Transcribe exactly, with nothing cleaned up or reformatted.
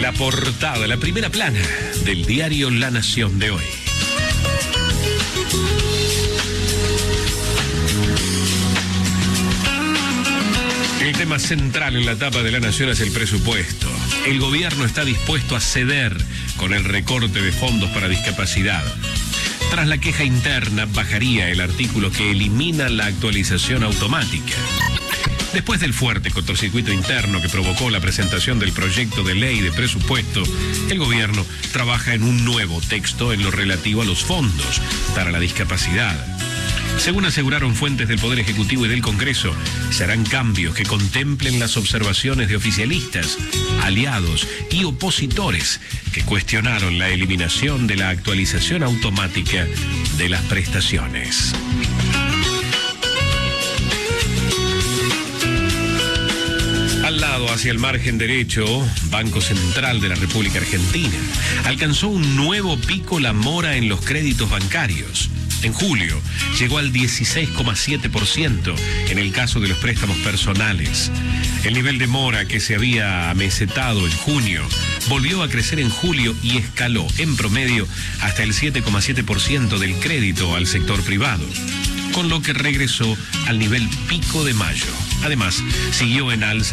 La portada, la primera plana del diario La Nación de hoy. El tema central en la tapa de La Nación es el presupuesto. El gobierno está dispuesto a ceder con el recorte de fondos para discapacidad. Tras la queja interna, bajaría el artículo que elimina la actualización automática. Después del fuerte cortocircuito interno que provocó la presentación del proyecto de ley de presupuesto, el gobierno trabaja en un nuevo texto en lo relativo a los fondos para la discapacidad. Según aseguraron fuentes del Poder Ejecutivo y del Congreso, se harán cambios que contemplen las observaciones de oficialistas, aliados y opositores que cuestionaron la eliminación de la actualización automática de las prestaciones. Al lado, hacia el margen derecho, Banco Central de la República Argentina alcanzó un nuevo pico la mora en los créditos bancarios. En julio llegó al dieciséis coma siete por ciento en el caso de los préstamos personales. El nivel de mora que se había amesetado en junio volvió a crecer en julio y escaló en promedio hasta el siete coma siete por ciento del crédito al sector privado, con lo que regresó al nivel pico de mayo. Además, siguió en alza